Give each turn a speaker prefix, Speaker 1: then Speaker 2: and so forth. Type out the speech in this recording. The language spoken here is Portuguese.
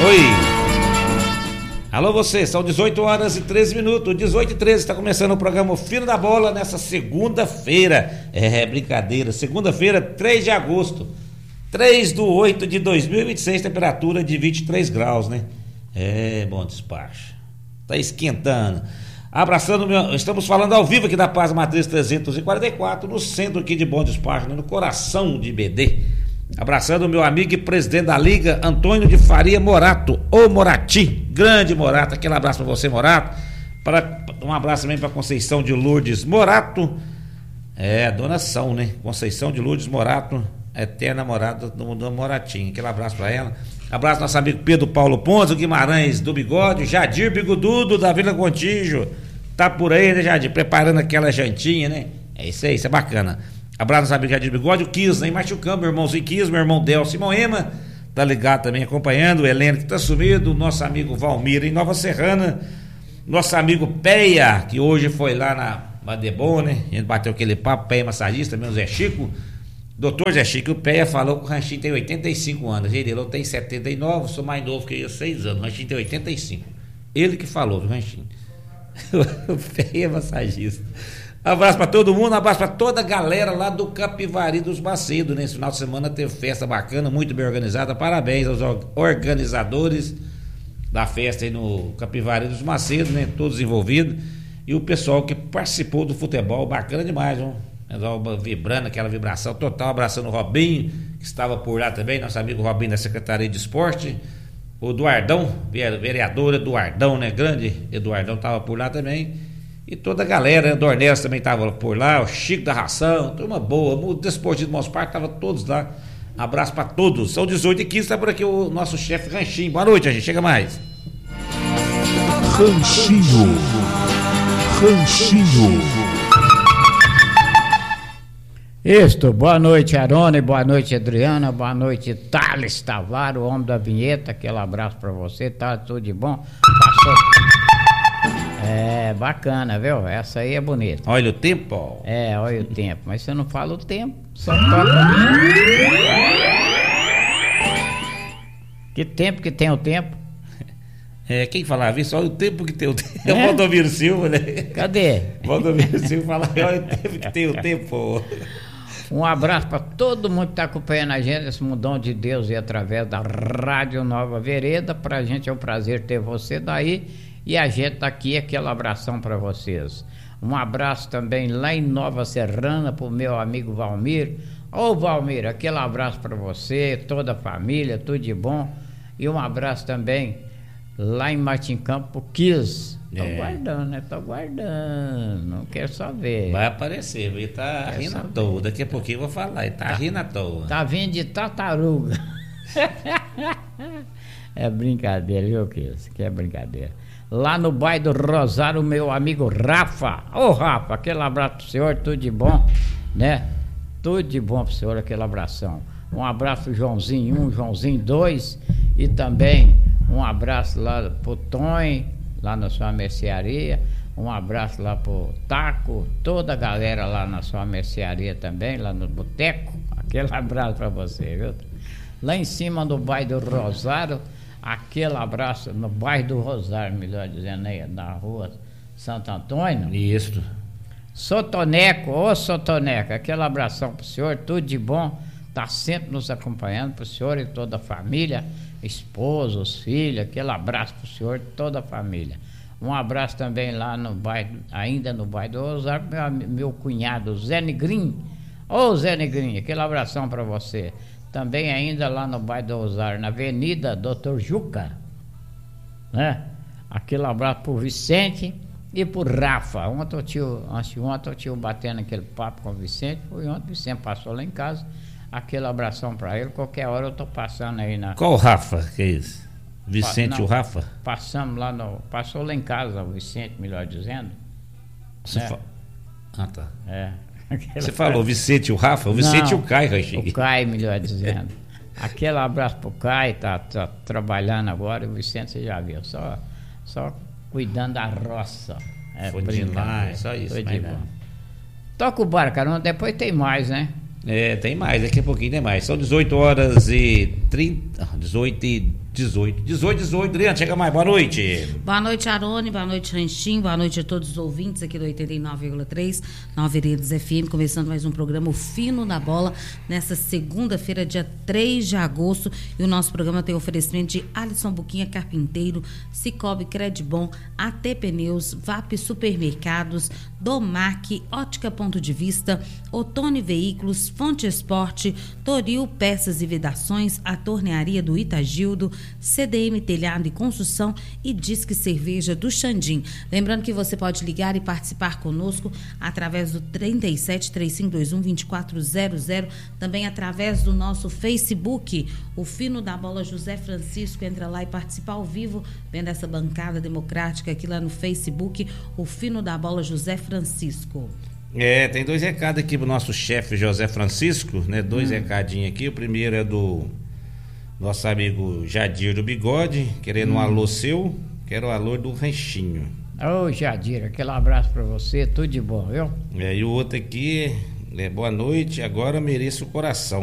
Speaker 1: Oi. Alô você, são 18 horas e 13 minutos, 18 e 13, está começando o programa O Fino da Bola nessa segunda-feira. É brincadeira, segunda-feira, 3 de agosto, 3/8 de 2026, temperatura de 23 graus, né? É, bom despacho, tá esquentando. Abraçando, estamos falando ao vivo aqui da Paz Matriz 344, no centro aqui de Bom Despacho, no coração de BD. Abraçando o meu amigo e presidente da Liga, Antônio de Faria Morato, ou Moratim, grande Morato, aquele abraço para você, Morato. Um abraço também para Conceição de Lourdes Morato, a dona São, né? Conceição de Lourdes Morato, eterna morada do Moratim, aquele abraço para ela. Abraço nosso amigo Pedro Paulo Pontes, Guimarães do Bigode, Jadir Bigodudo da Vila Contígio, tá por aí, né, Jadir? Preparando aquela jantinha, né? É isso aí, isso é bacana. Abraço nosso amigo Jadir Bigode, o Kis, né? Machucando, meu irmãozinho Kis, meu irmão Delcio Moema, tá ligado também acompanhando, o Heleno que tá sumido, o nosso amigo Valmir em Nova Serrana, nosso amigo Peia, que hoje foi lá na Badebon, né? A gente bateu aquele papo, Peia massagista, meu Zé Chico. Doutor Zé Chico, o Peia falou que o Ranchinho tem 85 anos, ele tem 79, sou mais novo que ele, 6 anos, o Ranchinho tem 85. Ele que falou, o Ranchinho. O Peia massagista. Abraço pra todo mundo, abraço pra toda a galera lá do Capivari dos Macedo. Nesse final de semana teve festa bacana, muito bem organizada. Parabéns aos organizadores da festa aí no Capivari dos Macedo, né? Todos envolvidos. E o pessoal que participou do futebol, bacana demais, viu? Vibrando, aquela vibração total, abraçando o Robinho, que estava por lá também, nosso amigo Robinho da Secretaria de Esporte. O Eduardão, vereador Eduardão, né? Grande Eduardão estava por lá também. E toda a galera, né? Dornelles também estava por lá, o Chico da Ração, turma boa, o Desportivo do Montes Parque, estavam todos lá. Abraço para todos. São 18 e 15, está por aqui o nosso chefe Ranchinho. Boa noite, gente. Chega mais.
Speaker 2: Ranchinho. Isto, boa noite, Arone, boa noite, Adriana, boa noite, Thales Tavares, o homem da vinheta, aquele abraço pra você, tá tudo de bom? Passou. É, bacana, viu? Essa aí é bonita.
Speaker 1: Olha o tempo.
Speaker 2: É, olha o tempo, mas você não fala o tempo, só toca. Que tempo que tem o tempo?
Speaker 1: Quem falava isso? Olha o tempo que tem o tempo. É o Valdomiro Silva, né?
Speaker 2: Cadê?
Speaker 1: Valdomiro Silva falava, olha o tempo que tem o tempo.
Speaker 2: Um abraço para todo mundo que está acompanhando a gente, esse mundão de Deus e através da Rádio Nova Vereda. Para a gente é um prazer ter você daí e a gente tá aqui, aquele abração para vocês. Um abraço também lá em Nova Serrana para o meu amigo Valmir. Ô Valmir, aquele abraço para você, toda a família, tudo de bom. E um abraço também lá em Martim Campo, Kiss. Tô guardando, né? Tô guardando. Não quero só ver.
Speaker 1: Vai aparecer, ele tá rindo à toa. Daqui a pouquinho eu vou falar, ele tá rindo à toa.
Speaker 2: Tá vindo de tartaruga. É brincadeira, viu, Kiss? Que é brincadeira. Lá no bairro do Rosário, o meu amigo Rafa. Ô, Rafa, aquele abraço pro senhor, tudo de bom, né? Tudo de bom pro senhor, aquele abração. Um abraço pro Joãozinho 1, Joãozinho 2 e também um abraço lá pro Tonho, lá na sua mercearia. Um abraço lá pro Taco, toda a galera lá na sua mercearia também, lá no boteco. Aquele abraço pra você, viu? Lá em cima do bairro do Rosário, aquele abraço no bairro do Rosário, melhor dizendo, aí, na rua Santo Antônio.
Speaker 1: Isso.
Speaker 2: Sotoneco, ô Sotoneco, aquele abração pro senhor, tudo de bom. Tá sempre nos acompanhando, pro senhor e toda a família, esposa, os filhos, aquele abraço pro senhor e toda a família. Um abraço também lá no bairro, ainda no bairro do Rosário, meu cunhado Zé Negrinho. Ô Zé Negrinho, aquele abração para você. Também ainda lá no bairro do Rosário, na Avenida Doutor Juca, né? Aquele abraço pro Vicente e pro Rafa. Ontem eu tive batendo aquele papo com o Vicente, foi ontem, o Vicente passou lá em casa. Aquele abração pra ele, qualquer hora eu tô passando aí na...
Speaker 1: Qual o Rafa, que é isso? Vicente o Rafa?
Speaker 2: Passamos lá no... Passou lá em casa o Vicente, melhor dizendo.
Speaker 1: Ah, tá.
Speaker 2: É.
Speaker 1: Você falou Vicente o Rafa? O Vicente e o Caio,
Speaker 2: o Caio, melhor dizendo. Aquele abraço pro Caio, tá trabalhando agora, e o Vicente você já viu, só cuidando da roça.
Speaker 1: Foi demais, só isso.
Speaker 2: Toca o bar, caramba, depois tem mais, né?
Speaker 1: Tem mais, daqui a pouquinho tem mais. São 18 horas e 30, 18 e 18. Adriano, chega mais, boa noite.
Speaker 3: Boa noite, Arone, boa noite, Ranchinho, boa noite a todos os ouvintes aqui do 89,3, Nova Veredas FM, começando mais um programa, o Fino da Bola, nessa segunda-feira, dia 3 de agosto, e o nosso programa tem oferecimento de Alisson Buquinha Carpinteiro, Cicobi Credbon, AT Pneus, VAP Supermercados, Domac, Ótica Ponto de Vista, Otone Veículos, Fonte Esporte, Toril Peças e Vedações, a Tornearia do Itagildo, CDM Telhado e Construção e Disque Cerveja do Xandim. Lembrando que você pode ligar e participar conosco através do 37-3521-2400, também através do nosso Facebook, o Fino da Bola José Francisco. Entra lá e participa ao vivo, vendo essa bancada democrática aqui lá no Facebook, o Fino da Bola José Francisco.
Speaker 1: Tem 2 recados aqui pro nosso chefe José Francisco, né? 2 recadinhos aqui. O primeiro é do nosso amigo Jadir do Bigode, querendo um alô seu, quero o alô do Ranchinho.
Speaker 2: Ô, Jadir, aquele abraço pra você, tudo de bom, viu?
Speaker 1: E o outro aqui, boa noite, agora mereço o coração.